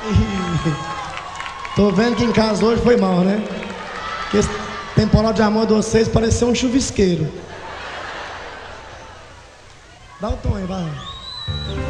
Tô vendo que em casa hoje foi mal, né? Porque esse temporal de amor de vocês pareceu um chuvisqueiro. Dá o tom aí, vai.